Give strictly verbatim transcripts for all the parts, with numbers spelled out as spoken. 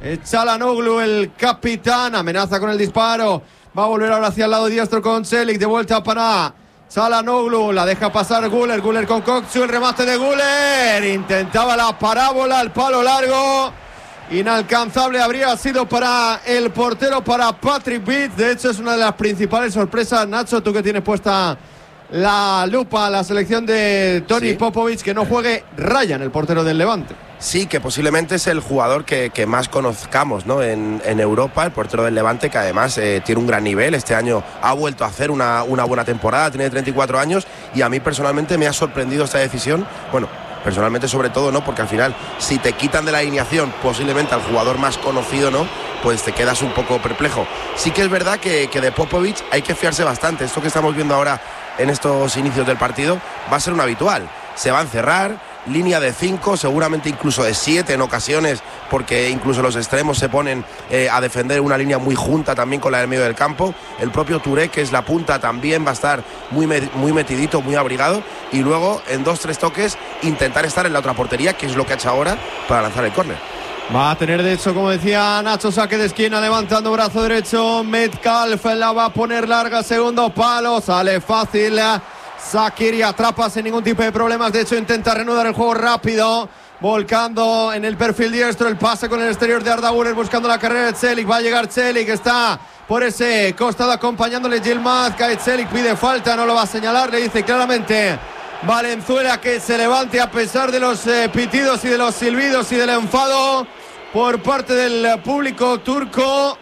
Çalhanoğlu, el capitán, amenaza con el disparo. Va a volver ahora hacia el lado diestro con Celik. De vuelta para Çalhanoğlu. La deja pasar Güler. Güler con Kökçü. El remate de Güler. Intentaba la parábola al palo largo. Inalcanzable habría sido para el portero, para Patrick Vich. De hecho, es una de las principales sorpresas. Nacho, tú que tienes puesta la lupa a la selección de Toni sí. Popovic, que no juegue Ryan, el portero del Levante. Sí, que posiblemente es el jugador que, que más conozcamos, ¿no? en, en Europa, el portero del Levante, que además eh, tiene un gran nivel. Este año ha vuelto a hacer una, una buena temporada, tiene treinta y cuatro años, y a mí personalmente me ha sorprendido esta decisión. Bueno, personalmente sobre todo, ¿no? Porque al final, si te quitan de la alineación posiblemente al jugador más conocido, ¿no? Pues te quedas un poco perplejo. Sí que es verdad que, que de Popovic hay que fiarse bastante. Esto que estamos viendo ahora en estos inicios del partido va a ser un habitual. Se va a encerrar, línea de cinco, seguramente incluso de siete en ocasiones, porque incluso los extremos se ponen eh, a defender una línea muy junta también con la del medio del campo. El propio Touré, que es la punta, también va a estar muy, muy metidito, muy abrigado, y luego en dos, tres toques intentar estar en la otra portería, que es lo que ha hecho ahora para lanzar el córner. Va a tener, de hecho, como decía Nacho, saque de esquina, levantando brazo derecho. Metcalf la va a poner larga, segundo palo, sale fácil Shaqiri, atrapa sin ningún tipo de problemas. De hecho, intenta reanudar el juego rápido, volcando en el perfil diestro, el pase con el exterior de Arda Güler, buscando la carrera de Celik. Va a llegar Celik, está por ese costado acompañándole Yilmaz. Cae Celik, pide falta, no lo va a señalar, le dice claramente Valenzuela que se levante a pesar de los eh, pitidos y de los silbidos y del enfado por parte del público turco.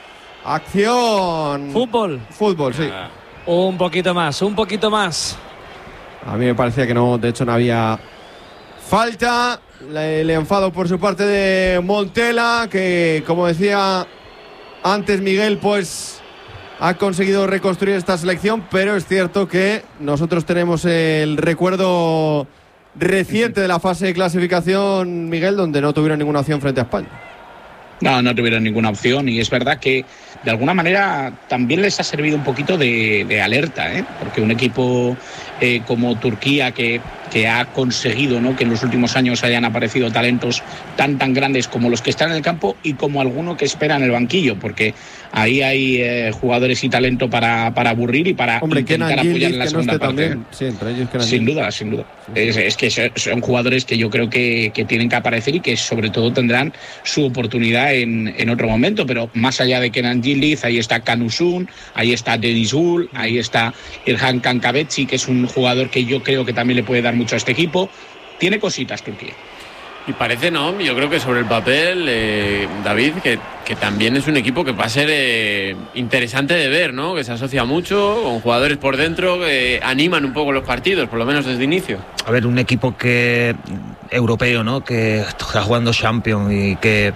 Acción. Fútbol. Fútbol, sí. Ah. Un poquito más, un poquito más. A mí me parecía que no, de hecho no había falta. El enfado por su parte de Montela, que como decía antes Miguel, pues ha conseguido reconstruir esta selección, pero es cierto que nosotros tenemos el recuerdo reciente de la fase de clasificación, Miguel, donde no tuvieron ninguna opción frente a España. No, no tuvieron ninguna opción, y es verdad que de alguna manera también les ha servido un poquito de, de alerta, ¿eh? Porque un equipo eh, como Turquía, que, que ha conseguido, ¿no?, que en los últimos años hayan aparecido talentos tan tan grandes como los que están en el campo y como alguno que espera en el banquillo, porque ahí hay eh, jugadores y talento para, para aburrir y para Hombre, intentar Kenan apoyar Gillis, en la que segunda no parte. También. Sí, entre ellos Kenan sin Gillis. duda, sin duda. Sí, sí. Es, es que son jugadores que yo creo que, que tienen que aparecer y que sobre todo tendrán su oportunidad en, en otro momento, pero más allá de Kenan Gillis, ahí está Kanusun, ahí está Deniz Gül, ahí está Ilhan Kankabetsi, que es un jugador que yo creo que también le puede dar mucho a este equipo. Tiene cositas Turquía. Y parece, ¿no? Yo creo que sobre el papel, eh, David, que, que también es un equipo que va a ser eh, interesante de ver, ¿no? Que se asocia mucho con jugadores por dentro que animan un poco los partidos, por lo menos desde inicio. A ver, un equipo que europeo, ¿no? Que está jugando Champions y que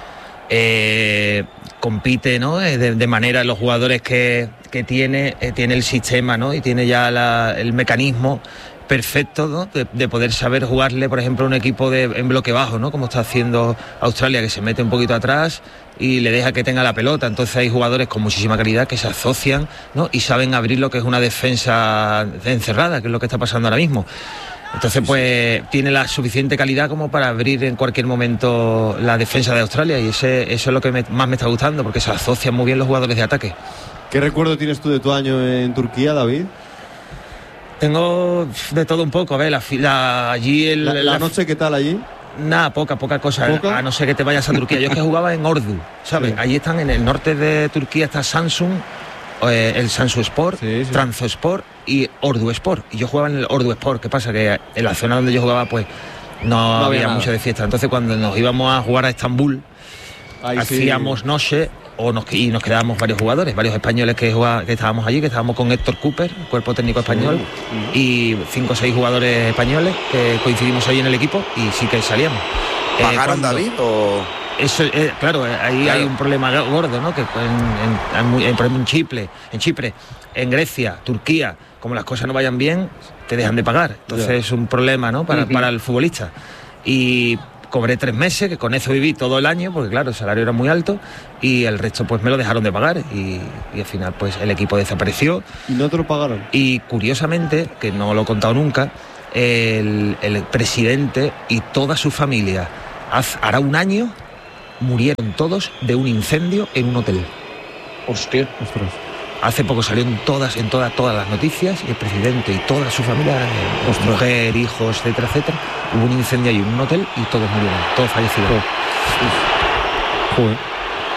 eh, compite, ¿no? De, de manera, los jugadores que, que tiene, eh, tiene el sistema, ¿no? Y tiene ya la, el mecanismo perfecto, ¿no? de, de poder saber jugarle, por ejemplo, a un equipo de, en bloque bajo, ¿no? Como está haciendo Australia, que se mete un poquito atrás y le deja que tenga la pelota. Entonces hay jugadores con muchísima calidad que se asocian, ¿no? Y saben abrir lo que es una defensa encerrada, que es lo que está pasando ahora mismo. Entonces, pues, tiene la suficiente calidad como para abrir en cualquier momento la defensa de Australia, y ese, eso es lo que me, más me está gustando, porque se asocian muy bien los jugadores de ataque. ¿Qué recuerdo tienes tú de tu año en Turquía, David? Tengo de todo un poco, a ver, la, la, allí... El, ¿La, la, la noche qué tal allí? Nada, poca, poca cosa, ¿Poca? A no ser que te vayas a Turquía. Yo es que jugaba en Ordu, ¿sabes? Sí. Allí están, en el norte de Turquía está Samsung, eh, el Samsung Sport, sí, sí. Transosport y Ordu Sport. Y yo jugaba en el Ordu Sport. ¿Qué pasa? Que en la zona donde yo jugaba, pues, no, no había, había mucho de fiesta. Entonces, cuando nos íbamos a jugar a Estambul, ahí hacíamos sí. noche... O nos, y nos quedábamos varios jugadores, varios españoles que, jugaba, que estábamos allí, que estábamos con Héctor Cooper, cuerpo técnico español, sí. y cinco o seis jugadores españoles que coincidimos ahí en el equipo y sí que salíamos. ¿Pagaron, eh, David? O... Eso, eh, claro, ahí claro. hay un problema gordo, ¿no? Que en, en, en, en, Chipre, en Chipre, en Grecia, Turquía, como las cosas no vayan bien, te dejan de pagar. Entonces yeah. es un problema, ¿no? Para, uh-huh. para el futbolista. Y cobré tres meses, que con eso viví todo el año, porque claro, el salario era muy alto, y el resto pues me lo dejaron de pagar, y, y al final pues el equipo desapareció. ¿Y no te lo pagaron? Y curiosamente, que no lo he contado nunca, el, el presidente y toda su familia, hace, hará un año, murieron todos de un incendio en un hotel. Hostia. Ostras. Hace poco salió en todas, en todas, todas las noticias, y el presidente y toda su familia, eh, mujer, hijos, etcétera, etcétera. Hubo un incendio ahí en un hotel y todos murieron, todos fallecidos. Joder.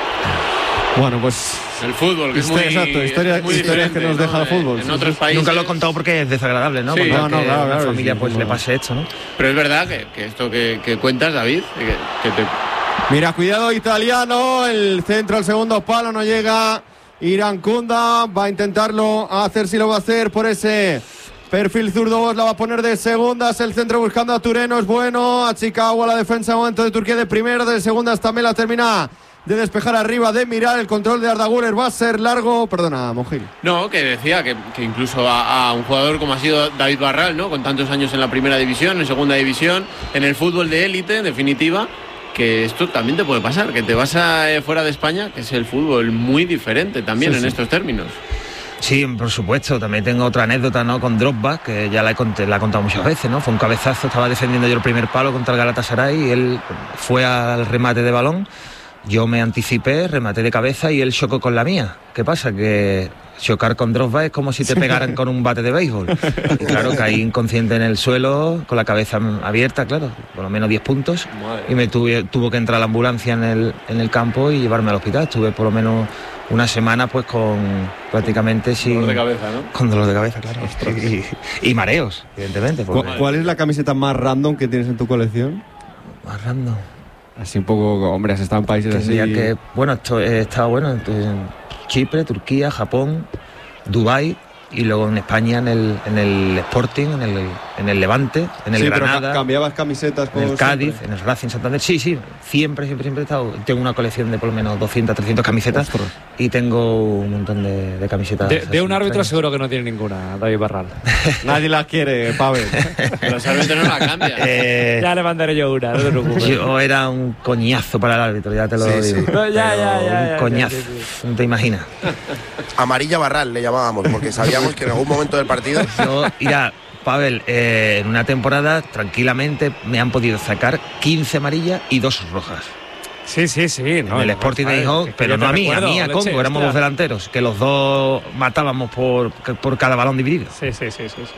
Bueno, pues El fútbol, que es muy, exacto, historia, es muy historias que nos diferente, deja ¿no? el fútbol. En Sí, otros sí. países. Nunca lo he contado porque es desagradable, ¿no? Sí. Porque No, no, que claro, a una claro, familia sí, pues no. le pase esto, ¿no? Pero es verdad que, que esto que, que cuentas, David, que, que te Mira, cuidado italiano, el centro al segundo palo, no llega Irankunda, va a intentarlo a hacer si lo va a hacer por ese perfil zurdo, la va a poner de segundas, el centro buscando a Tureno, es bueno, a Chicago, la defensa de momento de Turquía de primera, de segundas también la termina de despejar arriba, de mirar, el control de Arda Güler va a ser largo, perdona, Mojil. No, que decía que, que incluso a, a un jugador como ha sido David Barral, ¿no? Con tantos años en la primera división, en segunda división, en el fútbol de élite, en definitiva, que esto también te puede pasar, que te vas a, eh, fuera de España, que es el fútbol muy diferente también Sí, en sí. estos términos. Sí, por supuesto. También tengo otra anécdota, ¿no? Con Drogba, que ya la he, conté, la he contado muchas veces, ¿no? Fue un cabezazo, estaba defendiendo yo el primer palo contra el Galatasaray y él fue al remate de balón. Yo me anticipé, rematé de cabeza y él chocó con la mía. ¿Qué pasa? Que chocar con Drogba es como si te pegaran con un bate de béisbol. Y claro, caí inconsciente en el suelo, con la cabeza abierta, claro, por lo menos diez puntos. Madre. Y me tuve, tuvo que entrar la ambulancia en el, en el campo y llevarme al hospital. Estuve por lo menos una semana pues con prácticamente sin... Dolor de cabeza, ¿no? Con dolor de cabeza, claro. Y, y mareos, evidentemente. ¿Cu- porque- ¿Cuál es la camiseta más random que tienes en tu colección? Más random. Así un poco, hombre, has estado en países Tendría así. que, bueno, esto, he estado bueno, en Chipre, Turquía, Japón, Dubái y luego en España en el, en el Sporting, en el, en el Levante, en el Sí, pero Granada, ca- cambiabas camisetas en con el Cádiz, siempre. en el Racing Santander. Sí, sí, siempre, siempre, siempre he estado. Tengo una colección de por lo menos doscientas, trescientas camisetas. Ostras. Y tengo un montón de, de camisetas. De, así de un árbitro extrañas. seguro que no tiene ninguna, David Barral. Nadie las quiere, Pavel. Los árbitros no la cambian. Eh, Ya le mandaré yo una, no te preocupes. yo era un coñazo para el árbitro, ya te lo Sí, digo. sí. No, ya, Pero ya, ya, un ya, coñazo, sí, sí, no te imaginas. Amarilla Barral le llamábamos, porque sabíamos que en algún momento del partido. Yo, mira, Pavel, eh, en una temporada tranquilamente me han podido sacar quince amarillas y dos rojas. Sí, sí, sí. No, en el no, Sporting de joder, Gijón, que- que pero yo no te a mí, a recuerdo, mí, a leche, Congo, éramos hostia. dos delanteros, que los dos matábamos por, por cada balón dividido. Sí, sí, sí, sí, sí.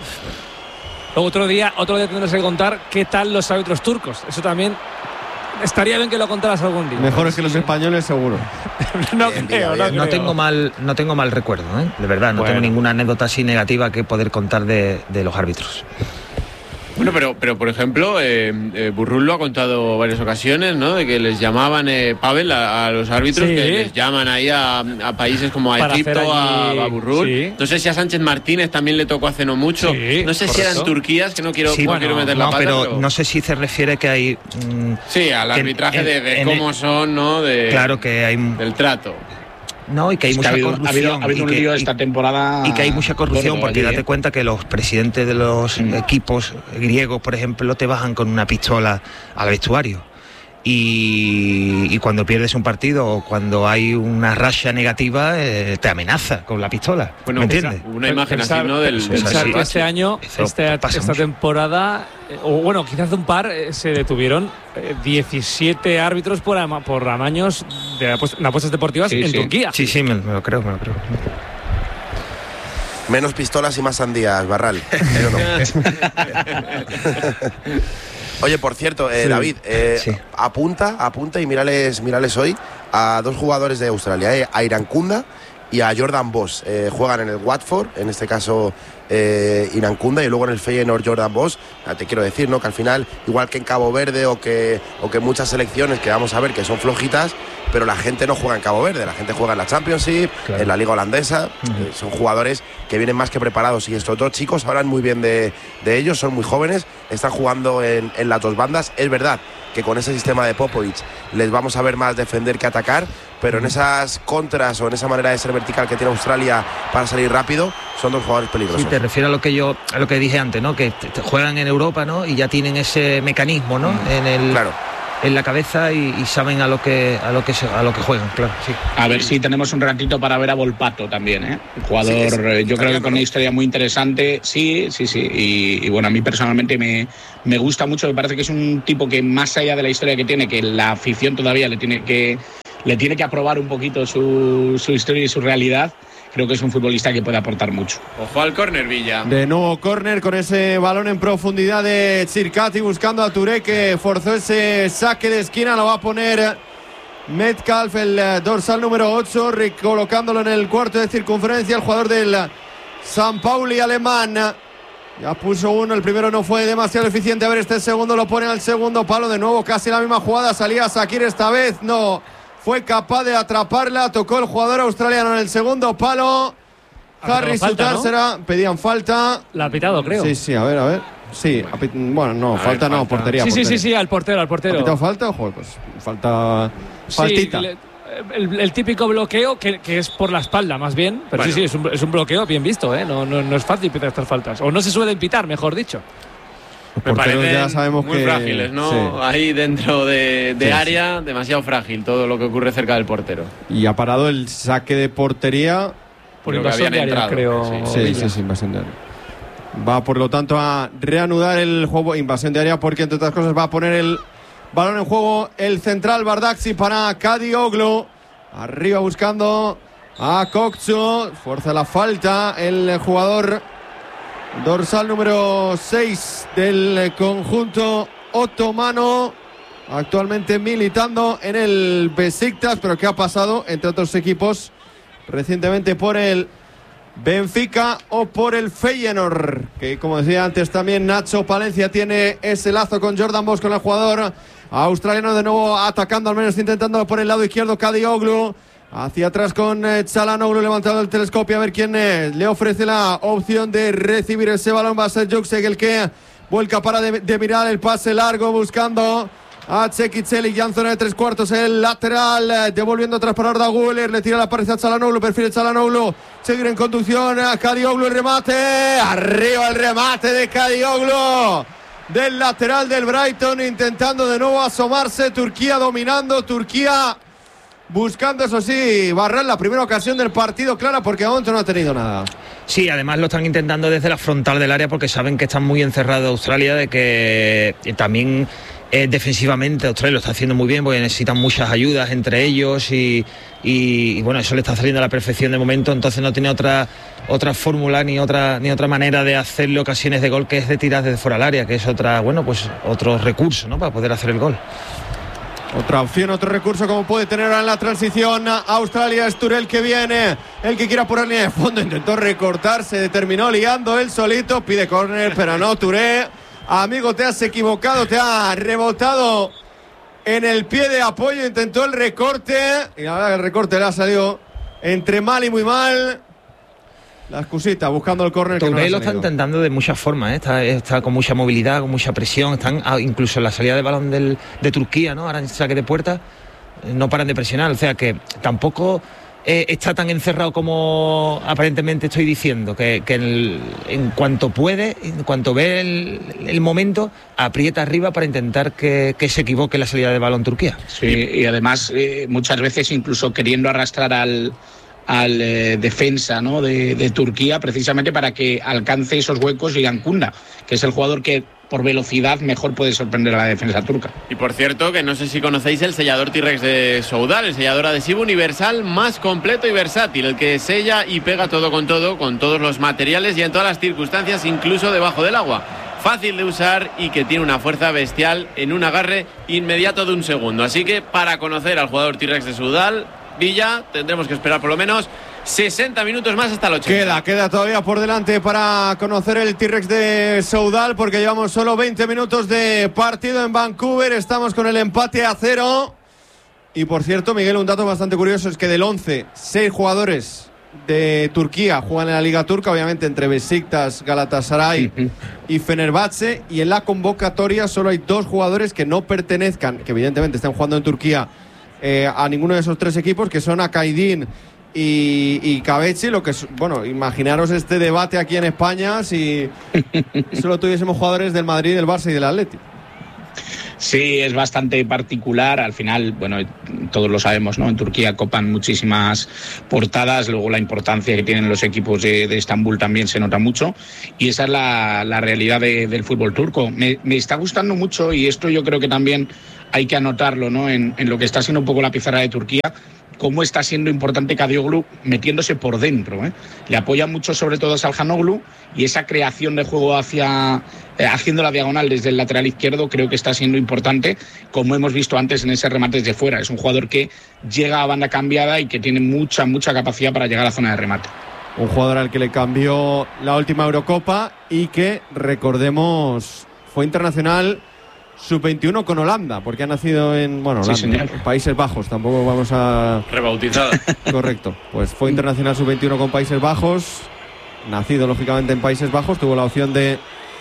Luego otro día, otro día tendrás que contar qué tal los árbitros turcos. Eso también estaría bien que lo contaras algún día. Mejores que los españoles, seguro. no Bien, creo, bien, no bien. No creo. tengo mal, no tengo mal recuerdo, ¿eh? De verdad, no Bueno. tengo ninguna anécdota así negativa que poder contar de, de los árbitros. Bueno, pero, pero por ejemplo, eh, eh, Burrul lo ha contado varias ocasiones, ¿no? De que les llamaban, eh, Pavel, a, a los árbitros, Sí. que les llaman ahí a, a países como a Para Egipto, hacer allí- a, a Burrul. sí. No sé si a Sánchez Martínez también le tocó hace no mucho. Sí, no sé si eran correcto. Turquías, que no quiero, Sí, no bueno, quiero meter la no, pata, pero, pero, no sé si se refiere que hay... mm, sí, al que arbitraje en- de, de en- cómo son, ¿no? De, claro que hay... del trato. No, y que hay Es que mucha ha habido, ha corrupción. habido, ha habido y un que- lío y- esta temporada. Y que hay mucha corrupción, gordo porque allí, date ¿eh? cuenta que los presidentes de los Mm. equipos griegos, por ejemplo, te bajan con una pistola al vestuario. Y, y cuando pierdes un partido o cuando hay una racha negativa, eh, te amenaza con la pistola. Bueno, ¿Me entiendes? una imagen Pensar- así, ¿no? Del, Sí, del sí, Pensar sí. que este año, Eso este- pasa esta mucho. temporada, eh, o bueno, quizás un par, eh, se detuvieron eh, diecisiete árbitros por, ama- por amaños de apuest- en apuestas deportivas Sí, en sí. Turquía. Sí, sí, me, me lo creo, me lo creo. Menos pistolas y más sandías, Barral. Yo no. Oye, por cierto, eh, Sí. David, eh, Sí. apunta, apunta y mírales, mírales hoy a dos jugadores de Australia, eh, a Irankunda y a Jordan Boss. Eh, juegan en el Watford, en este caso eh, Irankunda, y luego en el Feyenoord Jordan Boss. Ya te quiero decir, ¿no? Que al final, igual que en Cabo Verde o que, o que muchas selecciones que vamos a ver que son flojitas, pero la gente no juega en Cabo Verde, la gente juega en la Championship, Claro. en la Liga Holandesa. Ujú. Eh, son jugadores que vienen más que preparados, y estos dos chicos hablan muy bien de, de ellos, son muy jóvenes, están jugando en, en las dos bandas. Es verdad que con ese sistema de Popovic les vamos a ver más defender que atacar, pero en esas contras o en esa manera de ser vertical que tiene Australia para salir rápido, son dos jugadores peligrosos. Sí, te refiero a lo que yo, a lo que dije antes, ¿no? Que te- te juegan en Europa, ¿no? Y ya tienen ese mecanismo, ¿no? En el, Claro. en la cabeza y, y saben a lo que a lo que se, a lo que juegan, claro, sí. A ver si tenemos un ratito para ver a Volpato también, ¿eh? Un jugador, sí, es, yo creo que con una historia muy interesante, sí, sí, sí. Y, y bueno, a mí personalmente me, me gusta mucho, me parece que es un tipo que más allá de la historia que tiene, que la afición todavía le tiene que, le tiene que aprobar un poquito su, su historia y su realidad. Creo que es un futbolista que puede aportar mucho. Ojo al córner, Villa. De nuevo córner con ese balón en profundidad de Circati buscando a Touré, que forzó ese saque de esquina. Lo va a poner Metcalf, el dorsal número ocho, recolocándolo en el cuarto de circunferencia. El jugador del San Pauli alemán. Ya puso uno, el primero no fue demasiado eficiente. A ver, este segundo lo pone al segundo palo. De nuevo casi la misma jugada. Salía Shaqiri esta vez. No fue capaz de atraparla, tocó el jugador australiano en el segundo palo. Harry Sutar, ¿no? Será, pedían falta. La ha pitado, creo. Sí, sí, a ver, a ver. Sí, bueno, no, falta ver, no, falta. portería. Sí, portería. sí, sí, sí, al portero, al portero. ¿Ha pitado falta? Ojo, pues falta. Faltita. Sí, el, el típico bloqueo que, que es por la espalda, más bien. Pero bueno, sí, sí, es un, es un bloqueo bien visto, ¿eh? No, no, no es fácil pitar estas faltas. O no se suelen pitar, mejor dicho. Me parecen ya sabemos muy que, frágiles, ¿no? Sí. Ahí dentro de, de sí, área, sí. demasiado frágil todo lo que ocurre cerca del portero. Y ha parado el saque de portería por invasión de área, entrado, creo. Sí, sí, sí, sí, invasión de área. Va, por lo tanto, a reanudar el juego, invasión de área, porque entre otras cosas va a poner el balón en juego el central Bardakci para Kadioglu. Arriba buscando a Kokcu, fuerza la falta el jugador dorsal número seis del conjunto otomano, actualmente militando en el Besiktas, pero que ha pasado, entre otros equipos, recientemente por el Benfica o por el Feyenoord, que como decía antes también Nacho Palencia tiene ese lazo con Jordan Bosch, con el jugador australiano, de nuevo atacando, al menos intentando por el lado izquierdo Kadioglu. Hacia atrás con eh, Çalhanoğlu, levantando el telescopio a ver quién eh, le ofrece la opción de recibir ese balón. Va a ser Juksek el que vuelca para de, de mirar el pase largo, buscando a Çekiçeli, ya en zona de tres cuartos, el lateral, eh, devolviendo atrás para Arda Güler, le tira la pared a Çalhanoğlu, prefiere Çalhanoğlu seguir en conducción, a Kadioglu, el remate, arriba el remate de Kadioglu, del lateral del Brighton, intentando de nuevo asomarse. Turquía dominando, Turquía buscando, eso sí, barrer la primera ocasión del partido, clara, porque aún no ha tenido nada. Sí, además lo están intentando desde la frontal del área, porque saben que están muy encerrados Australia, de que también eh, defensivamente Australia lo está haciendo muy bien, porque necesitan muchas ayudas entre ellos y, y, y bueno, eso le está saliendo a la perfección de momento. Entonces no tiene otra otra fórmula ni otra ni otra manera de hacerle ocasiones de gol, que es de tirar desde fuera del área, que es otra, bueno, pues otro recurso, ¿no?, para poder hacer el gol. Otra opción, otro recurso como puede tener ahora en la transición Australia. Es Touré el que viene, el que quiere apurar línea de fondo, intentó recortar, se terminó liando él solito, pide córner, pero no, Touré, amigo, te has equivocado, te ha rebotado en el pie de apoyo, intentó el recorte y la verdad que el recorte le ha salido entre mal y muy mal. La excusita, buscando el córner. Touré no lo está intentando de muchas formas, ¿eh? está, está con mucha movilidad, con mucha presión. Están ah, incluso en la salida de balón del, de Turquía, ¿no? Ahora en saque de puerta, eh, no paran de presionar. O sea que tampoco eh, está tan encerrado como aparentemente estoy diciendo. Que, que el, en cuanto puede, en cuanto ve el, el momento, aprieta arriba para intentar que, que se equivoque la salida de balón Turquía. Sí, y además eh, muchas veces incluso queriendo arrastrar al al eh, defensa, ¿no?, de, de Turquía, precisamente para que alcance esos huecos y Ancunda, que es el jugador que por velocidad mejor puede sorprender a la defensa turca. Y por cierto, que no sé si conocéis el sellador T-Rex de Soudal, el sellador adhesivo universal más completo y versátil, el que sella y pega todo con todo, con todos los materiales y en todas las circunstancias, incluso debajo del agua. Fácil de usar y que tiene una fuerza bestial en un agarre inmediato de un segundo. Así que para conocer al jugador T-Rex de Soudal, Villa, tendremos que esperar por lo menos sesenta minutos más hasta el ochenta. Queda, queda todavía por delante para conocer el T-Rex de Soudal, porque llevamos solo veinte minutos de partido en Vancouver. Estamos con el empate a cero. Y por cierto, Miguel, un dato bastante curioso es que del once, seis jugadores de Turquía juegan en la Liga Turca, obviamente entre Besiktas, Galatasaray uh-huh. y Fenerbahce, y en la convocatoria solo hay dos jugadores que no pertenezcan, que evidentemente están jugando en Turquía, Eh, a ninguno de esos tres equipos, que son Akaydin y, y Kabeci. Lo que es, bueno, imaginaros este debate aquí en España si solo tuviésemos jugadores del Madrid, del Barça y del Atleti. Sí, es bastante particular. Al final, bueno, todos lo sabemos, ¿no? En Turquía copan muchísimas portadas, luego la importancia que tienen los equipos de, de Estambul también se nota mucho, y esa es la, la realidad de, del fútbol turco. Me, me está gustando mucho, y esto yo creo que también hay que anotarlo, ¿no? En, en lo que está siendo un poco la pizarra de Turquía, cómo está siendo importante Kadioglu metiéndose por dentro, ¿eh? Le apoya mucho sobre todo a Çalhanoğlu, y esa creación de juego hacia eh, haciendo la diagonal desde el lateral izquierdo creo que está siendo importante, como hemos visto antes en ese remate desde fuera. Es un jugador que llega a banda cambiada y que tiene mucha, mucha capacidad para llegar a la zona de remate. Un jugador al que le cambió la última Eurocopa y que, recordemos, fue internacional sub veintiuno con Holanda, porque ha nacido en, bueno, Holanda, sí, señor. Países Bajos, tampoco vamos a... Rebautizada. Correcto, pues fue internacional sub veintiuno con Países Bajos, nacido lógicamente en Países Bajos, tuvo la opción de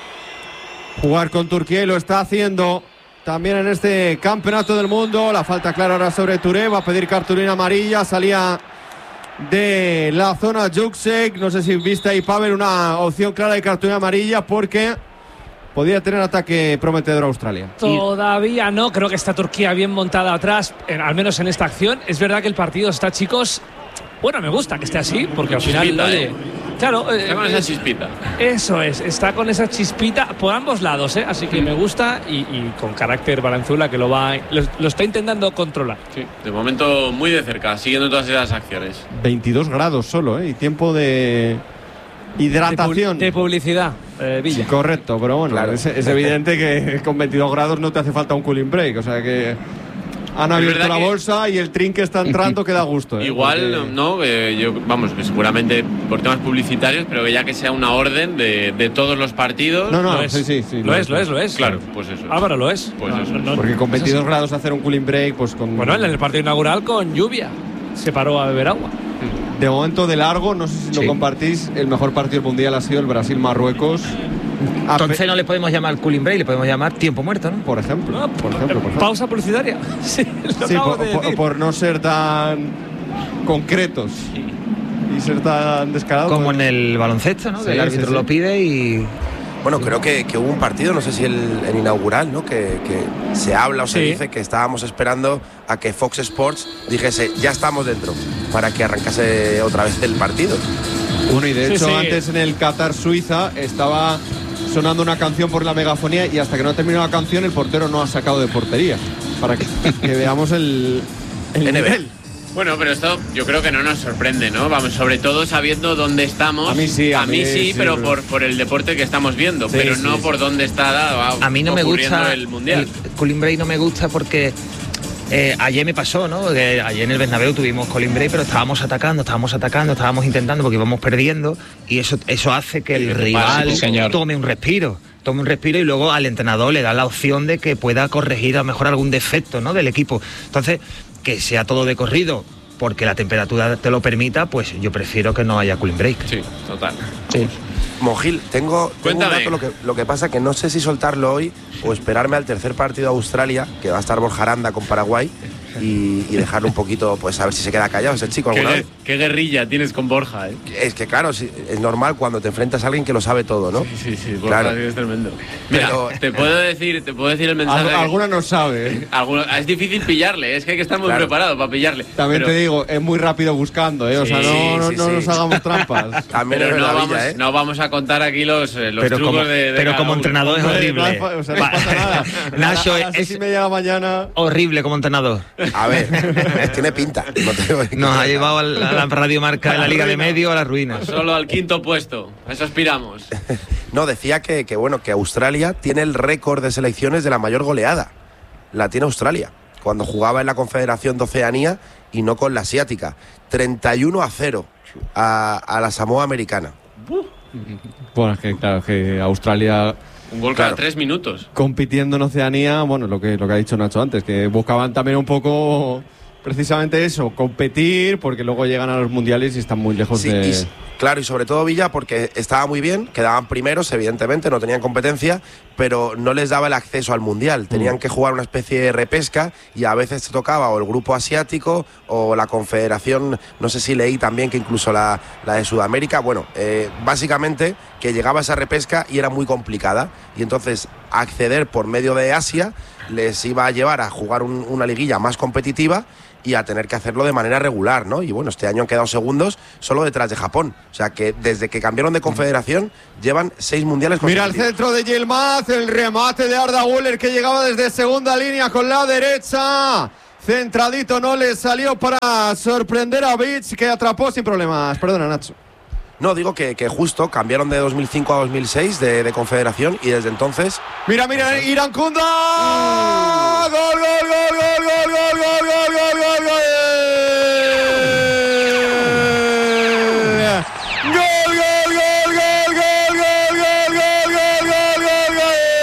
jugar con Turquía y lo está haciendo también en este campeonato del mundo. La falta clara ahora sobre Touré, va a pedir cartulina amarilla, salía de la zona Juksek, no sé si viste ahí, Pavel, una opción clara de cartulina amarilla porque podía tener ataque prometedor a Australia. Todavía no, creo que está Turquía bien montada atrás, en, al menos en esta acción. Es verdad que el partido está, chicos, bueno, me gusta que esté así, porque al final, Chispita, oye, ¿eh? claro, Está con eh, esa chispita. Eso es, está con esa chispita por ambos lados, ¿eh? Así que me gusta, y, y con carácter Balanzula, que lo va lo, lo está intentando controlar. Sí, de momento muy de cerca, siguiendo todas esas acciones. veintidós grados solo, ¿eh? Y tiempo de hidratación. De, pu de publicidad, eh, Villa. Correcto, pero bueno, Claro. es, es evidente que con veintidós grados no te hace falta un cooling break, o sea que han abierto la bolsa y el trinque está entrando que da gusto, ¿eh? Igual, Porque... no, eh, yo, vamos, que seguramente por temas publicitarios, pero que ya que sea una orden de, de todos los partidos. No, no, Lo es. sí, sí, sí. Lo es, lo es, lo es. Claro, pues eso. Álvaro, lo es. Pues No, eso. no, no, Porque con es así. veintidós grados hacer un cooling break, pues con... Bueno, en el partido inaugural con lluvia se paró a beber agua. De momento de largo, no sé si Sí. lo compartís, el mejor partido mundial ha sido el Brasil-Marruecos. A pe- Entonces no le podemos llamar cooling break, le podemos llamar tiempo muerto, ¿no? Por ejemplo, No, por ejemplo, por ejemplo. Pausa publicitaria. Sí, lo Sí, acabo por, de por- decir. por no ser tan concretos y ser tan descarados. Como pues- en el baloncesto, ¿no? Sí, que el árbitro sí, sí. lo pide y... Bueno, creo que, que hubo un partido, no sé si el, el inaugural, ¿no? Que, que se habla o se Sí. dice que estábamos esperando a que Fox Sports dijese, ya estamos dentro, para que arrancase otra vez el partido. Bueno, y de Sí, hecho sí. antes en el Qatar-Suiza estaba sonando una canción por la megafonía y hasta que no terminó la canción el portero no ha sacado de portería. Para que, que veamos el, el N B A. nivel. Bueno, pero esto yo creo que no nos sorprende, ¿no? Vamos, sobre todo sabiendo dónde estamos. A mí sí, a mí sí, sí, pero pero- por, por el deporte que estamos viendo, Sí, pero sí, no sí. por dónde está dado, A mí no me ocurriendo gusta el mundial. el cooling break, no me gusta porque eh, ayer me pasó, ¿no? Que ayer en el Bernabéu tuvimos cooling break, pero estábamos atacando, estábamos atacando, estábamos intentando porque íbamos perdiendo, y eso eso hace que el que te rival pase, señor. tome un respiro, tome un respiro y luego al entrenador le da la opción de que pueda corregir a lo mejor algún defecto, ¿no? Del equipo. Entonces, que sea todo de corrido porque la temperatura te lo permita, pues yo prefiero que no haya cooling break. Sí, total. Sí. Mojil, tengo, tengo un Cuéntame. dato, lo que, lo que pasa que no sé si soltarlo hoy o esperarme al tercer partido de Australia, que va a estar Borja Aranda con Paraguay, y, y dejarlo un poquito, pues a ver si se queda callado ese chico ¿Qué, alguna guer- vez. qué guerrilla tienes con Borja, ¿eh? Es que claro, sí, es normal cuando te enfrentas a alguien que lo sabe todo, ¿no? Sí, sí, Borja Claro. sí que es tremendo. Mira, Pero- te puedo decir, te puedo decir el mensaje. Al- que- alguna no sabe, ¿eh? alguno- es difícil pillarle, es que hay que estar muy Claro. preparado para pillarle. También pero, te digo, es muy rápido buscando, ¿eh? O sea, Sí, no, no, sí, no sí. nos hagamos trampas. También pero es no, la vamos, villa, ¿eh? no vamos a contar aquí los, eh, los Pero trucos como, de, de pero cada como uno. entrenador es Hombre, horrible. no, o sea, no pasa nada. Nacho, a las seis es- y media de la mañana. Horrible como entrenador. A ver, tiene pinta. No te voy a Nos ha llevado a la, a la Radio Marca de la Liga de Medio a la ruina. Solo al quinto puesto, a eso aspiramos. No, decía que, que bueno, que Australia tiene el récord de selecciones de la mayor goleada. La tiene Australia, cuando jugaba en la Confederación de Oceanía y no con la asiática. treinta y uno a cero a, a la Samoa americana. Bueno, es que claro, es que Australia Un gol Claro. cada tres minutos. compitiendo en Oceanía, bueno, lo que, lo que ha dicho Nacho antes, que buscaban también un poco precisamente eso, competir, porque luego llegan a los mundiales y están muy lejos Sí, de... y s- claro, y sobre todo Villa, porque estaba muy bien, quedaban primeros, evidentemente, no tenían competencia, pero no les daba el acceso al mundial. Tenían que jugar una especie de repesca y a veces te tocaba o el grupo asiático o la confederación, no sé si leí también que incluso la, la de Sudamérica. Bueno, eh, básicamente que llegaba esa repesca y era muy complicada. Y entonces acceder por medio de Asia les iba a llevar a jugar un, una liguilla más competitiva y a tener que hacerlo de manera regular, ¿no? Y bueno, este año han quedado segundos solo detrás de Japón. O sea que desde que cambiaron de confederación llevan seis mundiales consecutivos. Mira el centro de Yilmaz, el remate de Arda Güler que llegaba desde segunda línea con la derecha. Centradito, no le salió para sorprender a Beach, que atrapó sin problemas. Perdona, Nacho. No, digo que, que justo cambiaron de dos mil cinco a dos mil seis de, de confederación y desde entonces... Mira, mira, Irankunda. ¡Gol, gol, gol, gol, gol, gol, gol, gol, gol, gol, gol! ¡Gol, gol, gol, gol, gol, gol, gol, gol, gol, gol,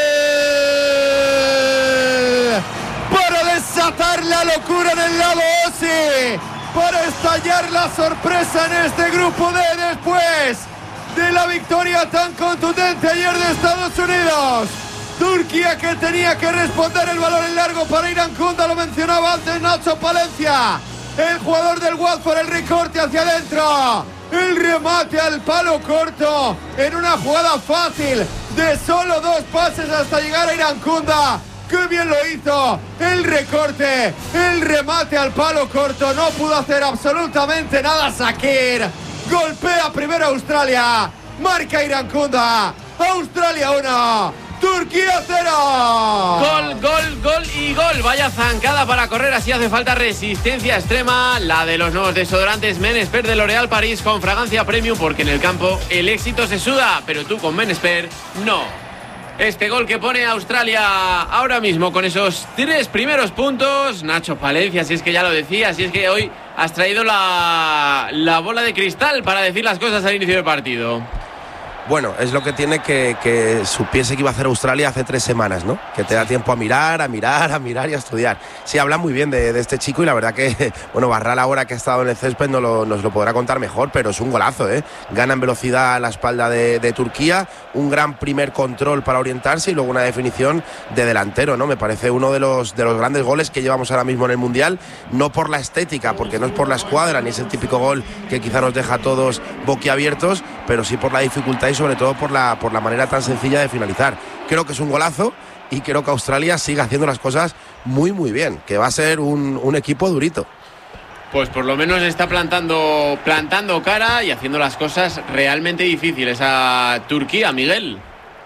gol! Para desatar la locura en el lado Osi, para estallar la sorpresa en este grupo D después de la victoria tan contundente ayer de Estados Unidos. Turquía, que tenía que responder el balón en largo para Irankunda, lo mencionaba antes Nacho Palencia, el jugador del Watford, el recorte hacia adentro, el remate al palo corto en una jugada fácil de solo dos pases hasta llegar a Irankunda. ¡Qué bien lo hizo! El recorte, el remate al palo corto, no pudo hacer absolutamente nada Shakir. Golpea primero Australia, marca Irankunda. Australia uno, Turquía cero. Gol, gol, gol y gol. Vaya zancada para correr, así hace falta resistencia extrema. La de los nuevos desodorantes Men Expert de L'Oréal París con fragancia premium, porque en el campo el éxito se suda, pero tú con Men Expert no. Este gol que pone a Australia ahora mismo con esos tres primeros puntos. Nacho Palencia, si es que ya lo decía, si es que hoy has traído la, la bola de cristal para decir las cosas al inicio del partido. Bueno, es lo que tiene que, que supiese que iba a hacer Australia hace tres semanas, ¿no? Que te da tiempo a mirar, a mirar, a mirar y a estudiar. Sí, habla muy bien de, de este chico y la verdad que, bueno, Barral ahora que ha estado en el césped no lo, nos lo podrá contar mejor, pero es un golazo, ¿eh? Gana en velocidad a la espalda de, de Turquía, un gran primer control para orientarse y luego una definición de delantero, ¿no? Me parece uno de los, de los grandes goles que llevamos ahora mismo en el Mundial, no por la estética, porque no es por la escuadra, ni es el típico gol que quizá nos deja a todos boquiabiertos, pero sí por la dificultad y sobre todo por la, por la manera tan sencilla de finalizar. Creo que es un golazo y creo que Australia sigue haciendo las cosas muy muy bien, que va a ser un, un equipo durito. Pues por lo menos está plantando, plantando cara y haciendo las cosas realmente difíciles a Turquía, Miguel.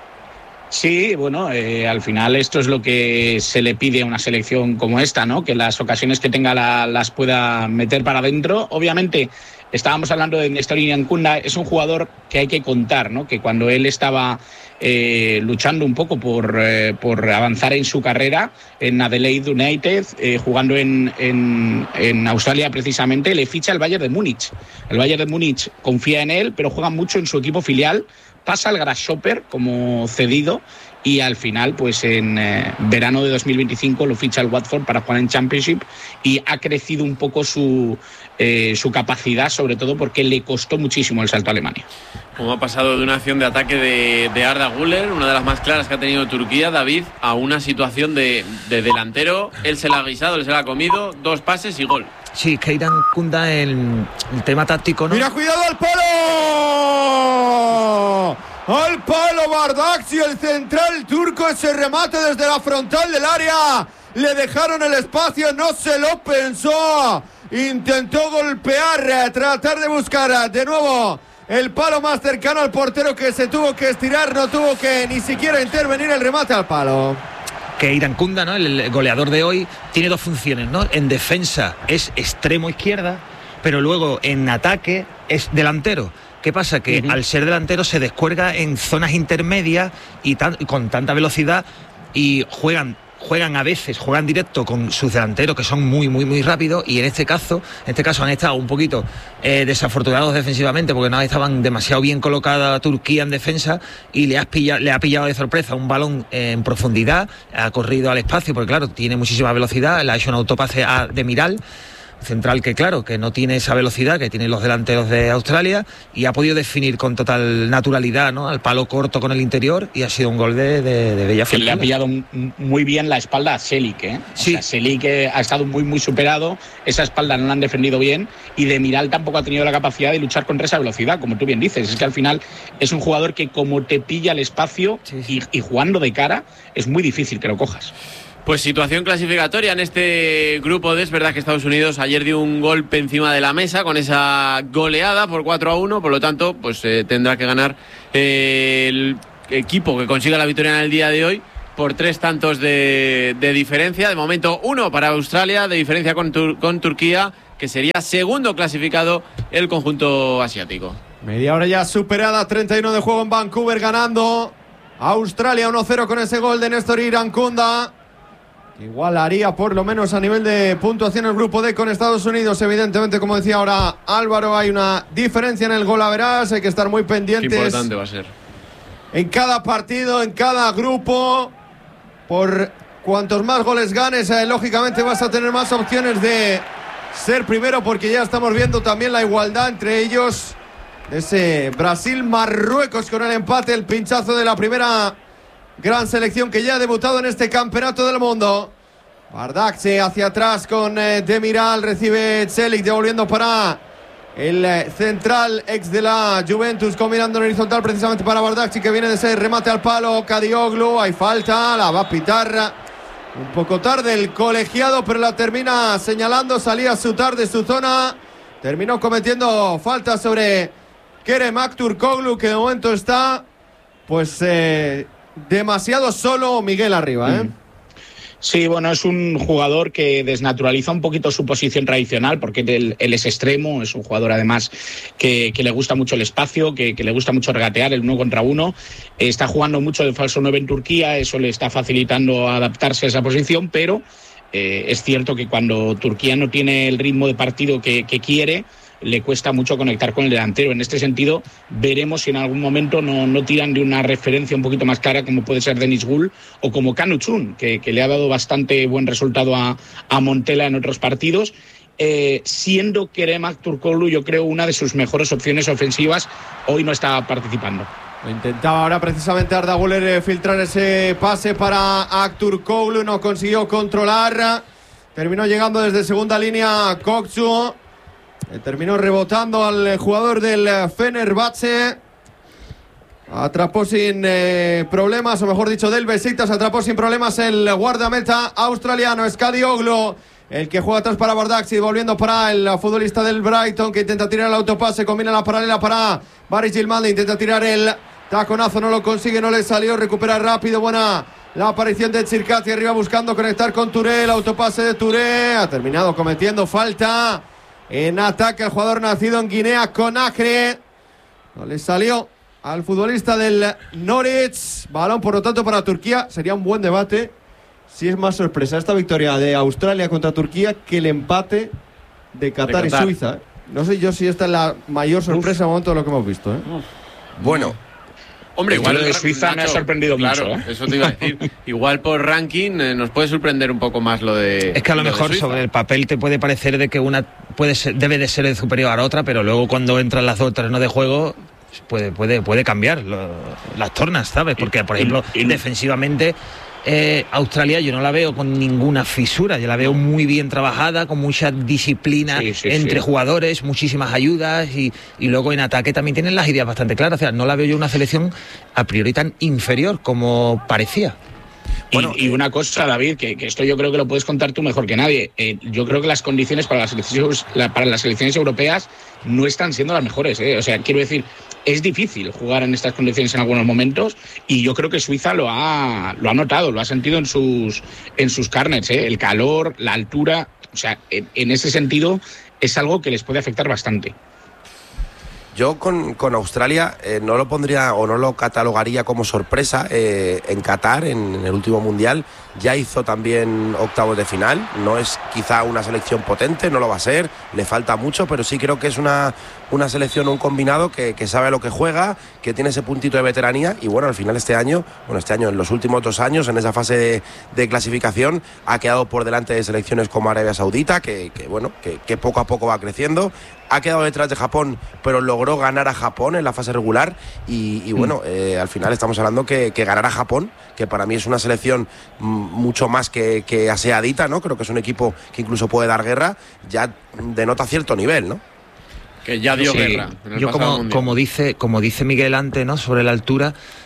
Sí, bueno, eh, al final esto es lo que se le pide a una selección como esta, ¿no? Que las ocasiones que tenga la, las pueda meter para adentro. Obviamente, estábamos hablando de Néstor Irankunda, es un jugador que hay que contar, ¿no? Que cuando él estaba eh, luchando un poco por, eh, por avanzar en su carrera en Adelaide United, eh, jugando en, en, en Australia precisamente, le ficha el Bayern de Múnich. El Bayern de Múnich confía en él, pero juega mucho en su equipo filial. Pasa al Grasshopper como cedido y al final, pues en eh, verano de dos mil veinticinco lo ficha el Watford para jugar en Championship y ha crecido un poco su, eh, su capacidad, sobre todo porque le costó muchísimo el salto a Alemania. Como ha pasado de una acción de ataque de, de Arda Güler, una de las más claras que ha tenido Turquía, David, a una situación de, de delantero. Él se la ha guisado, él se la ha comido, dos pases y gol. Sí, que Irankunda el, el tema táctico, ¿no? ¡Mira, cuidado al palo! ¡Al palo Bardakci, el central turco! Ese remate desde la frontal del área. Le dejaron el espacio, no se lo pensó. Intentó golpear, tratar de buscar de nuevo el palo más cercano al portero, que se tuvo que estirar, no tuvo que ni siquiera intervenir el remate al palo. Que Irankunda, ¿no? El goleador de hoy, tiene dos funciones, ¿no? En defensa es extremo izquierda, pero luego en ataque es delantero. ¿Qué pasa? Que uh-huh. al ser delantero se descuelga en zonas intermedias y tan, con tanta velocidad y juegan juegan a veces, juegan directo con sus delanteros que son muy, muy, muy rápidos y en este caso, en este caso han estado un poquito eh, desafortunados defensivamente porque no estaban demasiado bien colocada Turquía en defensa y le, has pillado, le ha pillado de sorpresa un balón en profundidad, ha corrido al espacio porque claro, tiene muchísima velocidad, le ha hecho un autopase a Demiral, central que claro, que no tiene esa velocidad que tienen los delanteros de Australia y ha podido definir con total naturalidad, ¿no? Al palo corto con el interior y ha sido un gol de, de, de bella fortuna. Le ha pillado muy bien la espalda a Selik, ¿eh? Sí. O sea, Selik ha estado muy muy superado, esa espalda no la han defendido bien y Demiral tampoco ha tenido la capacidad de luchar contra esa velocidad, como tú bien dices. Es que al final es un jugador que como te pilla el espacio sí, sí. Y, y jugando de cara es muy difícil que lo cojas. Pues situación clasificatoria en este grupo D. Es verdad que Estados Unidos ayer dio un golpe encima de la mesa con esa goleada por cuatro a uno, por lo tanto pues eh, tendrá que ganar eh, el equipo que consiga la victoria en el día de hoy por tres tantos de, de diferencia. De momento uno para Australia, de diferencia con, Tur- con Turquía, que sería segundo clasificado el conjunto asiático. Media hora ya superada, treinta y uno de juego en Vancouver, ganando Australia uno cero con ese gol de Néstor Irankunda. Igual haría por lo menos a nivel de puntuación el grupo D con Estados Unidos. Evidentemente, como decía ahora Álvaro, hay una diferencia en el gol a verás. Hay que estar muy pendientes. Qué importante va a ser. En cada partido, en cada grupo. Por cuantos más goles ganes, eh, lógicamente vas a tener más opciones de ser primero, porque ya estamos viendo también la igualdad entre ellos. De ese Brasil-Marruecos con el empate, el pinchazo de la primera gran selección que ya ha debutado en este campeonato del mundo. Bardakci hacia atrás con eh, Demiral, recibe Celik, devolviendo para el eh, central ex de la Juventus, combinando en horizontal precisamente para Bardakci, que viene de ese remate al palo. Kadioglu, hay falta, la va a pitar un poco tarde el colegiado, pero la termina señalando. Salía su tarde, su zona, terminó cometiendo falta sobre Kerem Aktürkoğlu, que de momento está pues eh, demasiado solo. Miguel arriba, ¿eh? Sí, bueno, es un jugador que desnaturaliza un poquito su posición tradicional, porque él, él es extremo, es un jugador además que, que le gusta mucho el espacio, que, que le gusta mucho regatear el uno contra uno. Está jugando mucho de falso nueve en Turquía, eso le está facilitando adaptarse a esa posición, pero eh, es cierto que cuando Turquía no tiene el ritmo de partido que, que quiere, le cuesta mucho conectar con el delantero. En este sentido, veremos si en algún momento no, no tiran de una referencia un poquito más clara, como puede ser Deniz Gul o como Kanu Chun, que, que le ha dado bastante buen resultado a, a Montella en otros partidos. Eh, siendo Kerem Aktürkoğlu, yo creo, una de sus mejores opciones ofensivas, hoy no está participando. Intentaba ahora precisamente Arda Güler filtrar ese pase para Aktürkoğlu, no consiguió controlar. Terminó llegando desde segunda línea Kokcu. Terminó rebotando al jugador del Fenerbahce. Atrapó sin eh, problemas, o mejor dicho, del Besiktas. Atrapó sin problemas el guardameta australiano, Kadioglu, el que juega atrás para Bardakci, volviendo para el futbolista del Brighton, que intenta tirar el autopase, combina la paralela para Baris Gilmán, intenta tirar el taconazo, no lo consigue, no le salió, recupera rápido, buena la aparición de Chircati arriba buscando conectar con Touré, el autopase de Touré, ha terminado cometiendo falta en ataque el jugador nacido en Guinea Conakry. No le salió al futbolista del Norwich. Balón, por lo tanto, para Turquía. Sería un buen debate si es más sorpresa esta victoria de Australia contra Turquía que el empate de Qatar, de Qatar. y Suiza. No sé yo si esta es la mayor sorpresa al momento de lo que hemos visto, ¿eh? Bueno, hombre, igual de Suiza Nacho, me ha sorprendido claro, mucho, ¿eh? Eso te iba a decir. Igual por ranking eh, nos puede sorprender un poco más lo de. Es que a lo, lo mejor sobre el papel te puede parecer de que una puede ser, debe de ser superior a la otra, pero luego cuando entran las dos terrenos de juego puede puede puede cambiar lo, las tornas, ¿sabes? Porque por ejemplo y, y, defensivamente eh, Australia yo no la veo con ninguna fisura, yo la veo muy bien trabajada, con mucha disciplina sí, sí, entre sí. jugadores, muchísimas ayudas y, y luego en ataque también tienen las ideas bastante claras. O sea, no la veo yo una selección a priori tan inferior como parecía. Bueno, y, y una cosa, David, que, que esto yo creo que lo puedes contar tú mejor que nadie. Eh, yo creo que las condiciones para las selecciones, la, para las selecciones europeas no están siendo las mejores, ¿eh? O sea, quiero decir, es difícil jugar en estas condiciones en algunos momentos y yo creo que Suiza lo ha, lo ha notado, lo ha sentido en sus, en sus carnets, ¿eh? El calor, la altura, o sea, en, en ese sentido es algo que les puede afectar bastante. Yo con, con Australia eh, no lo pondría o no lo catalogaría como sorpresa. Eh, en Qatar, en, en el último mundial, ya hizo también octavos de final. No es quizá una selección potente, no lo va a ser, le falta mucho, pero sí creo que es una, una selección, un combinado que, que sabe lo que juega, que tiene ese puntito de veteranía y bueno, al final este año, bueno este año, en los últimos dos años, en esa fase de, de clasificación, ha quedado por delante de selecciones como Arabia Saudita, que, que bueno, que, que poco a poco va creciendo. Ha quedado detrás de Japón, pero logró ganar a Japón en la fase regular y, y bueno, eh, al final estamos hablando que, que ganar a Japón, que para mí es una selección mucho más que, que aseadita, ¿no? Creo que es un equipo que incluso puede dar guerra, ya denota cierto nivel, ¿no? Que ya dio sí, guerra. Yo como, como dice como dice Miguel antes, ¿no? Sobre la altura,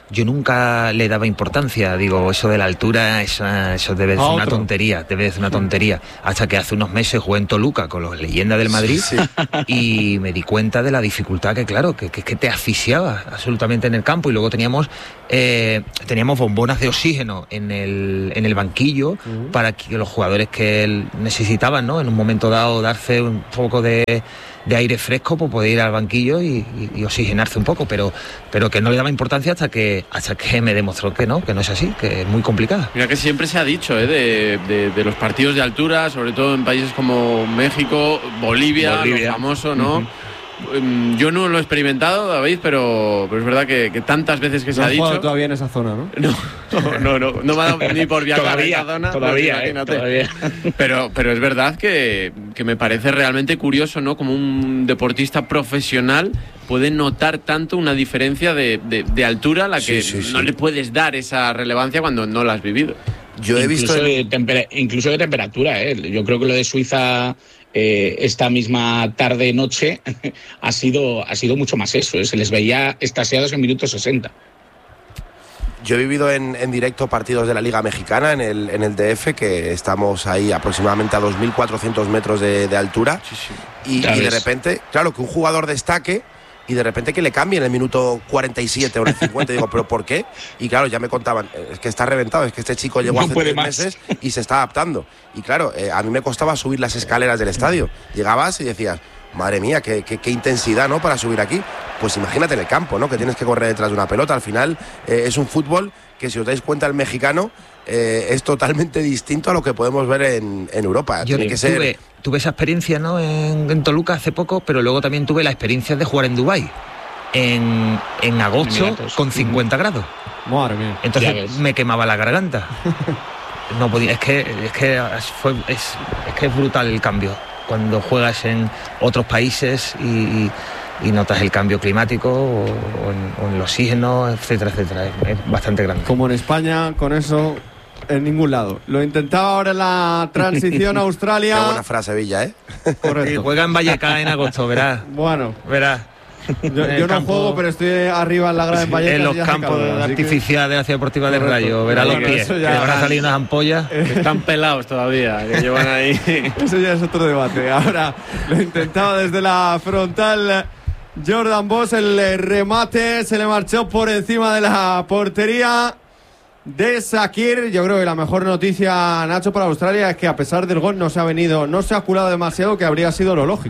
yo nunca le daba importancia. Digo, eso de la altura, eso, eso debe de ser una tontería, debe de ser una tontería. Hasta que hace unos meses jugué en Toluca con los leyendas del Madrid sí, sí. y me di cuenta de la dificultad que, claro, que, que, que te asfixiaba absolutamente en el campo. Y luego teníamos eh, teníamos bombonas de oxígeno en el, en el banquillo uh-huh. para que los jugadores que necesitaban, ¿no?, en un momento dado darse un poco de, de aire fresco, pues poder ir al banquillo y, y, y oxigenarse un poco, pero, pero que no le daba importancia hasta que hasta que me demostró que no, que no es así, que es muy complicada. Mira que siempre se ha dicho ¿eh? de, de, de los partidos de altura, sobre todo en países como México, Bolivia, Bolivia. Lo famoso, ¿no? Uh-huh. Yo no lo he experimentado, David, pero, pero es verdad que, que tantas veces que se no ha dicho. No has jugado todavía en esa zona, ¿no? No, no, no, no, no me ha dado ni por viajar todavía, a esa zona. Todavía, eh, todavía. Pero, pero es verdad que, que me parece realmente curioso, ¿no? Como un deportista profesional puede notar tanto una diferencia de, de, de altura a la que sí, sí, no sí. le puedes dar esa relevancia cuando no la has vivido. Yo he incluso visto de temper- incluso de temperatura, ¿eh? Yo creo que lo de Suiza eh, esta misma tarde noche ha sido ha sido mucho más eso, ¿eh? Se les veía extasiados en minuto sesenta. Yo he vivido en, en directo partidos de la Liga Mexicana en el, en el D F, que estamos ahí aproximadamente a dos mil cuatrocientos metros de, de altura sí, sí. Y, y de repente, claro, que un jugador destaque y de repente que le cambie en el minuto cuarenta y siete o en el cincuenta. Digo, ¿pero por qué? Y claro, ya me contaban, es que está reventado, es que este chico llegó no hace tres más. meses y se está adaptando. Y claro, eh, a mí me costaba subir las escaleras del estadio. Llegabas y decías, madre mía, qué, qué, qué intensidad, ¿no?, para subir aquí. Pues imagínate en el campo, ¿no?, que tienes que correr detrás de una pelota. Al final eh, es un fútbol que, si os dais cuenta, el mexicano eh, es totalmente distinto a lo que podemos ver en, en Europa. Yo Tiene que ser... tuve, tuve esa experiencia, ¿no?, en, en Toluca hace poco, pero luego también tuve la experiencia de jugar en Dubái en, en agosto Emiratos. Con cincuenta grados. Madre mía. Entonces me quemaba la garganta. No podía, es que es que fue, es, es que es brutal el cambio cuando juegas en otros países y, y, y notas el cambio climático o, o, en, o en el oxígeno, etcétera, etcétera. Es, es bastante grande. Como en España, con eso en ningún lado. Lo intentaba ahora en la transición a Australia. Qué buena frase, Villa, ¿eh? Correcto. Y juega en Vallecas en agosto, verás. Bueno, verás. Yo, yo no campo, juego, pero estoy arriba en la grada en Vallecas. En los campos artificiales que... de la Ciudad Deportiva del Rayo. Verá los pies. Que van a salir unas ampollas. Que están pelados todavía, que llevan ahí. Eso ya es otro debate. Ahora lo intentaba desde la frontal Jordan Bosch. El remate se le marchó por encima de la portería de Shakir. Yo creo que la mejor noticia, Nacho, para Australia es que, a pesar del gol, no se ha venido, no se ha culado demasiado, que habría sido lo lógico.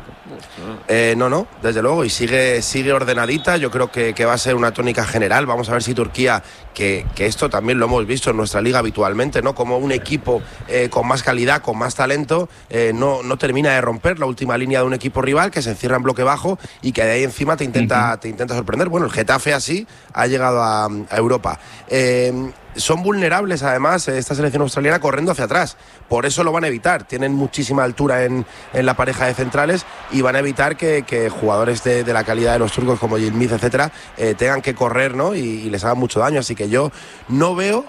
Eh, no, no, desde luego, y sigue, sigue ordenadita. Yo creo que, que va a ser una tónica general. Vamos a ver si Turquía, que, que esto también lo hemos visto en nuestra liga habitualmente, ¿no?, como un equipo eh, con más calidad, con más talento, eh, no, no termina de romper la última línea de un equipo rival, que se encierra en bloque bajo y que de ahí encima te intenta, uh-huh. te intenta sorprender. Bueno, el Getafe así ha llegado a, a Europa. Eh, Son vulnerables, además, esta selección australiana corriendo hacia atrás. Por eso lo van a evitar. Tienen muchísima altura en, en la pareja de centrales y van a evitar que, que jugadores de, de la calidad de los turcos como Yilmaz, etcétera, eh, tengan que correr, ¿no?, y, y les hagan mucho daño. Así que yo no veo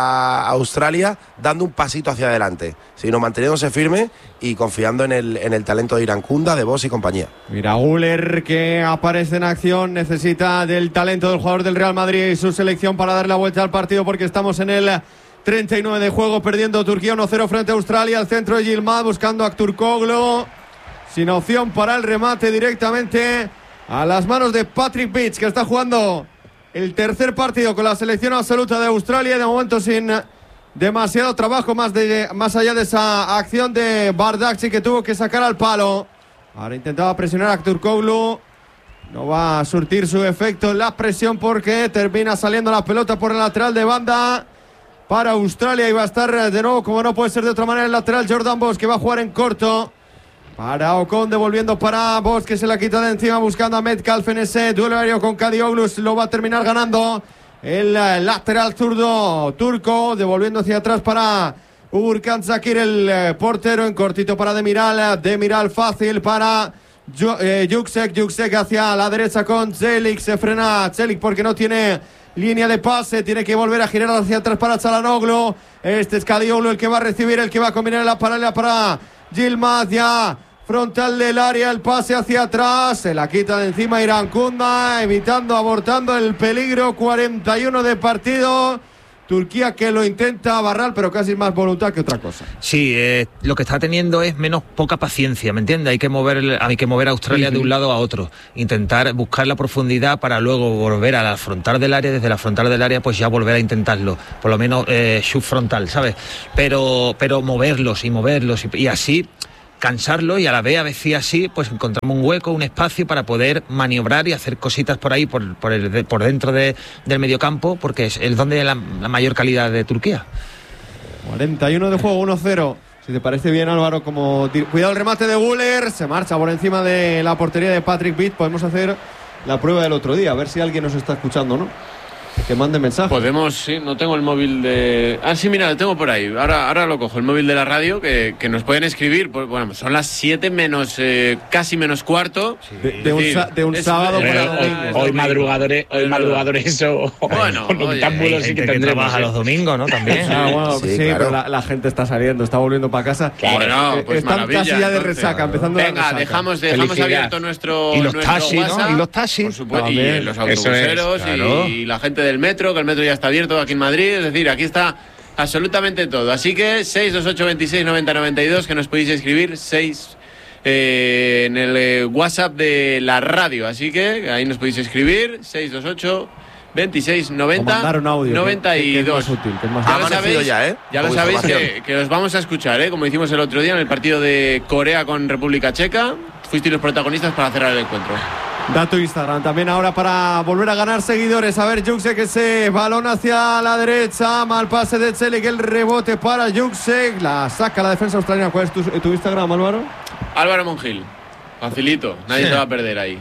a Australia dando un pasito hacia adelante, sino manteniéndose firme y confiando en el, en el talento de Irankunda, de Bosch y compañía. Mira, Güler, que aparece en acción, necesita del talento del jugador del Real Madrid y su selección para dar la vuelta al partido, porque estamos en el treinta y nueve de juego, perdiendo Turquía uno cero frente a Australia. Al centro de Yilmaz, buscando a Aktürkoğlu, sin opción para el remate, directamente a las manos de Patrick Beach, que está jugando el tercer partido con la selección absoluta de Australia, de momento sin demasiado trabajo más, de, más allá de esa acción de Bardakci, que tuvo que sacar al palo. Ahora intentaba presionar a Aktürkoğlu, no va a surtir su efecto la presión, porque termina saliendo la pelota por el lateral de banda para Australia, y va a estar de nuevo, como no puede ser de otra manera, el lateral Jordan Bosch, que va a jugar en corto para Ocon, devolviendo para Bosch, que se la quita de encima, buscando a Metcalf en ese duelo aéreo con Kadioglu. Lo va a terminar ganando el lateral zurdo turco, devolviendo hacia atrás para Urkan Zakir, el portero, en cortito para Demiral. Demiral fácil para Juksek. Juksek hacia la derecha con Celik. Se frena Celik porque no tiene línea de pase, tiene que volver a girar hacia atrás para Çalhanoğlu. Este es Kadioglu el que va a recibir, el que va a combinar la paralela para Yilmaz. Ya frontal del área, el pase hacia atrás, se la quita de encima Irankunda, evitando, abortando el peligro. Cuarenta y uno de partido. Turquía que lo intenta Barral, pero casi más voluntad que otra cosa. Sí, eh, lo que está teniendo es menos poca paciencia, ¿me entiendes? Hay que mover, hay que mover a Australia uh-huh. de un lado a otro, intentar buscar la profundidad para luego volver a la frontal del área, desde la frontal del área pues ya volver a intentarlo, por lo menos eh, subfrontal, ¿sabes? Pero, pero moverlos y moverlos y, y así cansarlo, y a la vez a veces así pues encontramos un hueco, un espacio para poder maniobrar y hacer cositas por ahí, por, por, el, por dentro de, del mediocampo, porque es el donde la, la mayor calidad de Turquía. cuarenta y uno de juego, uno cero. Si te parece bien, Álvaro, como cuidado el remate de Güler, se marcha por encima de la portería de Patrick Vitt. Podemos hacer la prueba del otro día, a ver si alguien nos está escuchando, ¿no? Que mande mensaje. Podemos, sí, no tengo el móvil de... Ah, sí, mira, lo tengo por ahí. Ahora, ahora lo cojo, el móvil de la radio, que, que nos pueden escribir. Pues, bueno, son las siete menos, eh, casi menos cuarto. Sí. De, de, un, sa- de un es, sábado es, para hoy, hoy madrugadores, hoy madrugadores o bueno, noctámbulos sí que tendremos. Trabaja los domingos, ¿no? También. Ah, bueno, sí, sí claro. Pero la, la gente está saliendo, está volviendo para casa. Claro, bueno, pues están maravilla, casi ya de entonces, resaca, empezando venga, la resaca. dejamos, dejamos abierto nuestro y los nuestro taxis, WhatsApp, ¿no? Y los taxis. Por supuesto, y los autobuseros es, claro. y, y la gente del metro, que el metro ya está abierto aquí en Madrid, es decir, aquí está absolutamente todo. Así que seis dos ocho veintiséis noventa noventa y dos, que nos podéis escribir seis eh, en el eh, WhatsApp de la radio. Así que ahí nos podéis escribir seis dos ocho veintiséis noventa noventa y dos. Que, que es más útil, que es más ya lo sabéis, ya, ¿eh? ya lo sabéis que, que os vamos a escuchar, ¿eh? Como hicimos el otro día en el partido de Corea con República Checa. Fuisteis los protagonistas para cerrar el encuentro. Dato Instagram también ahora para volver a ganar seguidores. A ver, Juksek, ese balón hacia la derecha, mal pase de Celik, el rebote para Juksek, la saca la defensa australiana. ¿Cuál es tu, tu Instagram, Álvaro? Álvaro Monjil, facilito, nadie sí. se va a perder ahí.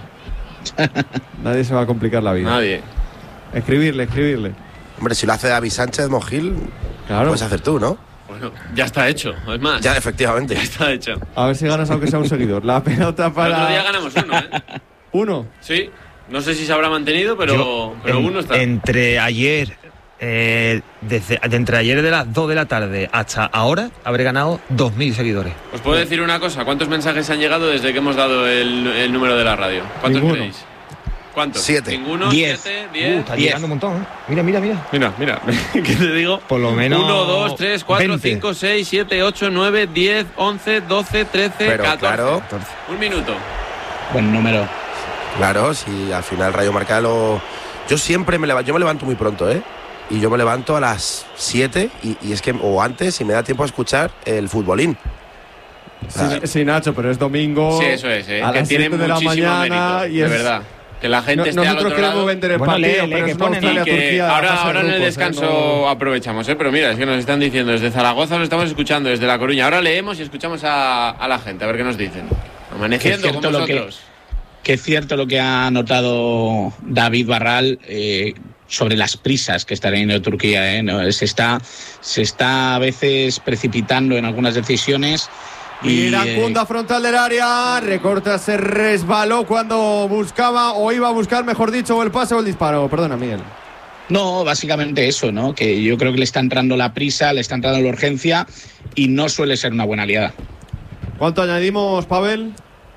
Nadie se va a complicar la vida. Nadie. Escribirle, escribirle. Hombre, si lo hace David Sánchez Monjil, claro. Puedes hacer tú, ¿no? Bueno, ya está hecho, es más. Ya, efectivamente. Ya está hecho. A ver si ganas aunque sea un seguidor. La pelota para... El otro día ganamos uno, ¿eh? ¿Uno? Sí, no sé si se habrá mantenido, pero, Yo, pero en, uno está. Entre ayer, eh, desde de entre ayer de las dos de la tarde hasta ahora, habré ganado dos mil seguidores. ¿Os puedo decir una cosa? ¿Cuántos mensajes han llegado desde que hemos dado el, el número de la radio? ¿Cuántos Ninguno. creéis? ¿Cuántos? Siete. Ninguno, diez. siete, diez. Uh, está llegando un montón, ¿eh? Mira, mira, mira. Mira, mira. ¿Qué te digo? Por lo menos. uno, dos, tres, cuatro, cinco, seis, siete, ocho, nueve, diez, once, doce, trece, Pero, catorce. Claro. Un minuto. Buen número. Claro, si al final Rayo Marca lo... Yo siempre me levanto, yo me levanto muy pronto, ¿eh? Y yo me levanto a las siete y, y es que, o antes, y me da tiempo a escuchar el futbolín. Sí, sí, Nacho, pero es domingo. Sí, eso es, ¿eh? A que las tiene de la muchísimo mañana mérito, y es... de verdad. Que la gente no, esté al nosotros otro queremos lado. vender el bueno, partido, lee, lee, pero que es ponen, Australia, que Turquía, ahora ahora en el grupos, descanso ¿eh? No... aprovechamos, ¿eh? Pero mira, es que nos están diciendo desde Zaragoza lo estamos escuchando, desde La Coruña. Ahora leemos y escuchamos a, a la gente, a ver qué nos dicen. Amaneciendo con nosotros. Que es cierto lo que ha notado David Barral eh, sobre las prisas que está teniendo Turquía, ¿eh? ¿No? Se está, se está a veces precipitando en algunas decisiones. Y Irankunda, eh, frontal del área, recorta, se resbaló cuando buscaba o iba a buscar, mejor dicho, o el pase o el disparo. Perdona, Miguel. No, básicamente eso, ¿no? Que yo creo que le está entrando la prisa, le está entrando la urgencia y no suele ser una buena aliada. ¿Cuánto añadimos, Pavel?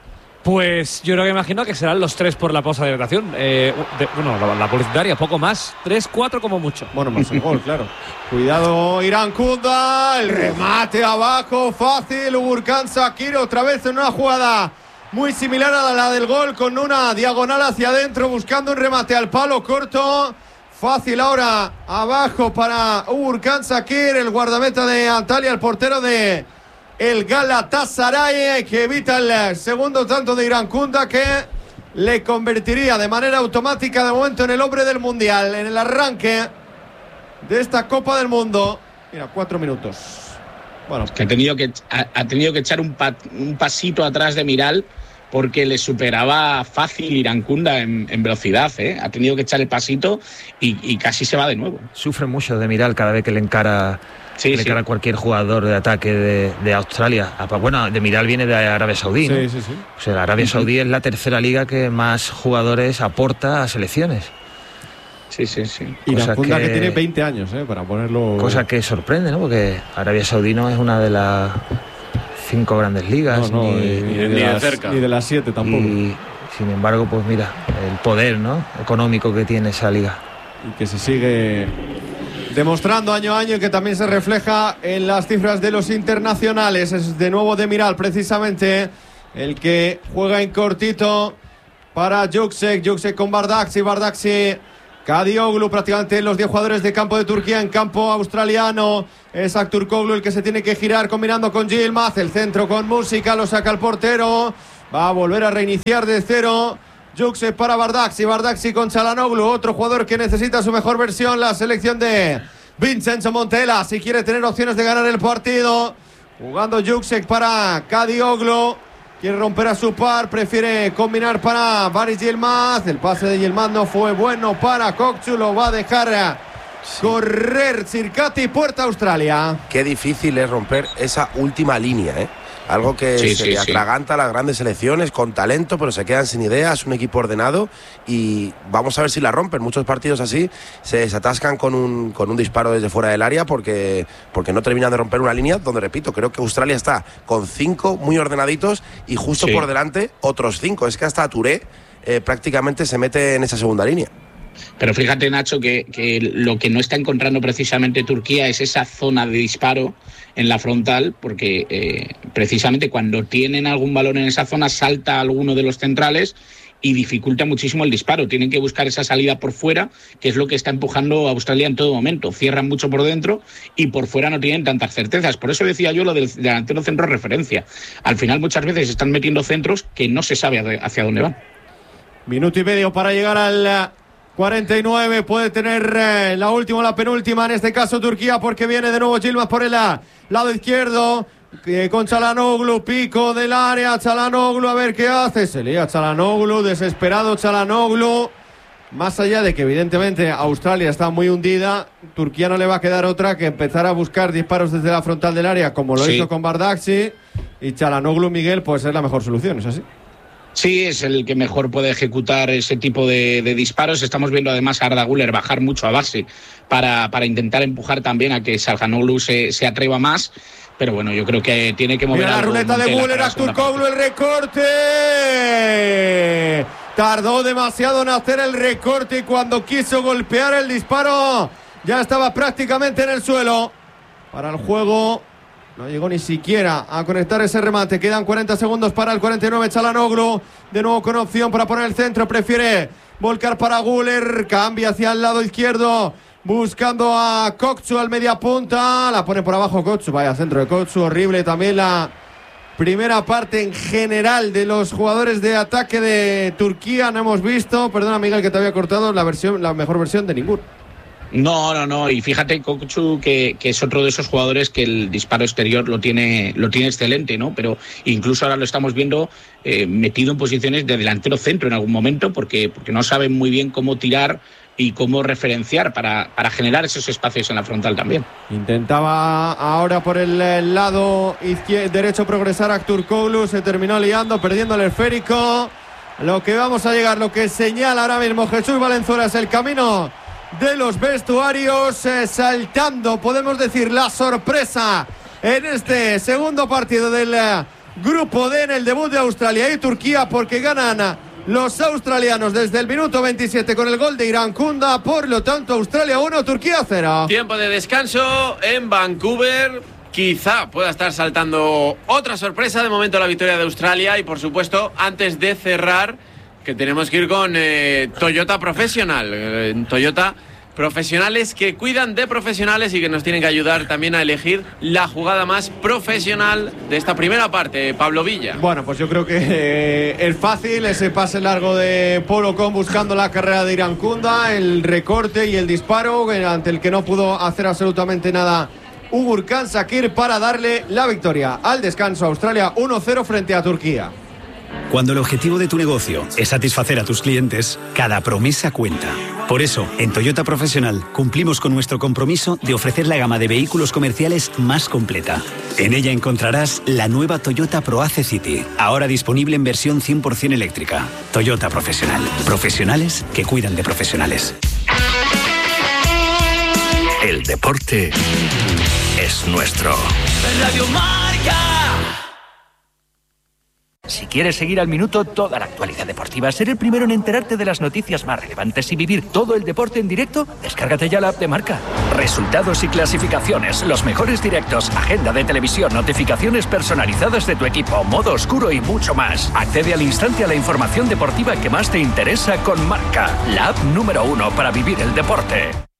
Pues yo creo que imagino que serán los tres por la pausa de hidratación. Eh, de, bueno, la, la publicitaria, poco más. Tres, cuatro como mucho. Bueno, más el gol, claro. Cuidado, Irankunda. El remate abajo, fácil. Urkan Sakir otra vez en una jugada muy similar a la del gol, con una diagonal hacia adentro, buscando un remate al palo corto. Fácil ahora abajo para Urkan Sakir, el guardameta de Antalya, el portero de... el Galatasaray, que evita el segundo tanto de Irankunda, que le convertiría de manera automática de momento en el hombre del Mundial, en el arranque de esta Copa del Mundo. Mira, cuatro minutos. Bueno, que ha tenido que, ha, ha tenido que echar un, pa, un pasito atrás de Miral, porque le superaba fácil Irankunda en, en velocidad, ¿eh? Ha tenido que echar el pasito y, y casi se va de nuevo. Sufre mucho de Miral cada vez que le encara... Sí, le sí. cara a cualquier jugador de ataque de, de Australia. Bueno, de Miral viene de Arabia Saudí, ¿no? Sí, sí, sí. O sea, Arabia Saudí es la tercera liga que más jugadores aporta a selecciones. Sí, sí, sí. Y la Irankunda que, que tiene veinte años, ¿eh? Para ponerlo... Cosa que sorprende, ¿no? Porque Arabia Saudí no es una de las cinco grandes ligas, no, no, ni, ni, ni de de las, cerca. ni de las siete tampoco. Y sin embargo, pues mira, el poder, ¿no?, económico que tiene esa liga. Y que se sigue demostrando año a año y que también se refleja en las cifras de los internacionales. Es de nuevo Demiral, precisamente, el que juega en cortito para Juksek. Juksek con Bardakci, Bardakci, Kadioglu, prácticamente los diez jugadores de campo de Turquía en campo australiano. Es Aktürkoğlu el que se tiene que girar combinando con Yilmaz. El centro con música, lo saca el portero. Va a volver a reiniciar de cero. Juksek para Bardakci, Bardakci con Çalhanoğlu, otro jugador que necesita su mejor versión. La selección de Vincenzo Montella, si quiere tener opciones de ganar el partido. Jugando Juksek para Kadioglu. Quiere romper a su par, prefiere combinar para Baris Yilmaz. El pase de Yilmaz no fue bueno para Kokcu, lo va a dejar sí. correr Circati, puerta Australia. Qué difícil es romper esa última línea, ¿eh? Algo que sí, se sí, le sí. atraganta a las grandes selecciones, con talento, pero se quedan sin ideas, un equipo ordenado, y vamos a ver si la rompen. Muchos partidos así se desatascan con un, con un disparo desde fuera del área porque, porque no terminan de romper una línea donde, repito, creo que Australia está con cinco muy ordenaditos y justo sí. por delante otros cinco. Es que hasta Touré eh, prácticamente se mete en esa segunda línea. Pero fíjate, Nacho, que, que lo que no está encontrando precisamente Turquía es esa zona de disparo en la frontal, porque eh, precisamente cuando tienen algún balón en esa zona salta alguno de los centrales y dificulta muchísimo el disparo. Tienen que buscar esa salida por fuera, que es lo que está empujando a Australia en todo momento. Cierran mucho por dentro y por fuera no tienen tantas certezas. Por eso decía yo lo del delantero centro referencia. Al final muchas veces están metiendo centros que no se sabe hacia dónde van. Minuto y medio para llegar al cuarenta y nueve, puede tener eh, la última o la penúltima, en este caso Turquía, porque viene de nuevo Yilmaz por el uh, lado izquierdo, eh, con Çalhanoğlu, pico del área, Çalhanoğlu a ver qué hace, se lía Çalhanoğlu, desesperado Çalhanoğlu, más allá de que evidentemente Australia está muy hundida, Turquía no le va a quedar otra que empezar a buscar disparos desde la frontal del área, como lo sí. hizo con Bardakci, y Çalhanoğlu, Miguel, pues es la mejor solución, ¿es así? Sí, es el que mejor puede ejecutar ese tipo de, de disparos. Estamos viendo además a Arda Güler bajar mucho a base para, para intentar empujar también a que Çalhanoğlu se, se atreva más. Pero bueno, yo creo que tiene que mover. Mira la algo ruleta de Güler, Aktürkoğlu, el recorte. Tardó demasiado en hacer el recorte y cuando quiso golpear el disparo ya estaba prácticamente en el suelo. Para el juego no llegó ni siquiera a conectar ese remate. Quedan cuarenta segundos para el cuarenta y nueve. Çalhanoğlu de nuevo con opción para poner el centro. Prefiere volcar para Güler. Cambia hacia el lado izquierdo, buscando a Kokcu al media punta. La pone por abajo Kokcu. Vaya centro de Kokcu. Horrible también la primera parte en general de los jugadores de ataque de Turquía. No hemos visto, perdona Miguel que te había cortado, la versión, la mejor versión de ninguno. No, no, no. Y fíjate, Kokcu, que, que es otro de esos jugadores que el disparo exterior lo tiene, lo tiene excelente, ¿no? Pero incluso ahora lo estamos viendo eh, metido en posiciones de delantero centro en algún momento, porque, porque no saben muy bien cómo tirar y cómo referenciar para, para generar esos espacios en la frontal también. Intentaba ahora por el, el lado izquierdo, derecho progresar a Aktürkoğlu, se terminó liando, perdiendo el esférico. Lo que vamos a llegar, lo que señala ahora mismo Jesús Valenzuela es el camino de los vestuarios, eh, saltando, podemos decir, la sorpresa en este segundo partido del eh, grupo D en el debut de Australia y Turquía, porque ganan los australianos desde el minuto veintisiete con el gol de Irán Kunda. Por lo tanto, Australia uno, Turquía cero. Tiempo de descanso en Vancouver. Quizá pueda estar saltando otra sorpresa. De momento la victoria de Australia. Y por supuesto, antes de cerrar, que tenemos que ir con eh, Toyota Profesional. Eh, Toyota Profesionales que cuidan de profesionales y que nos tienen que ayudar también a elegir la jugada más profesional de esta primera parte. Pablo Villa. Bueno, pues yo creo que eh, es fácil ese pase largo de Polo Con buscando la carrera de Irán Kunda, el recorte y el disparo ante el que no pudo hacer absolutamente nada Ugurkan Sakir para darle la victoria al descanso. Australia uno cero frente a Turquía. Cuando el objetivo de tu negocio es satisfacer a tus clientes, cada promesa cuenta. Por eso, en Toyota Profesional cumplimos con nuestro compromiso de ofrecer la gama de vehículos comerciales más completa. En ella encontrarás la nueva Toyota ProAce City, ahora disponible en versión cien por ciento eléctrica. Toyota Profesional. Profesionales que cuidan de profesionales. El deporte es nuestro. Radio Marca. Si quieres seguir al minuto toda la actualidad deportiva, ser el primero en enterarte de las noticias más relevantes y vivir todo el deporte en directo, descárgate ya la app de Marca. Resultados y clasificaciones, los mejores directos, agenda de televisión, notificaciones personalizadas de tu equipo, modo oscuro y mucho más. Accede al instante a la información deportiva que más te interesa con Marca, la app número uno para vivir el deporte.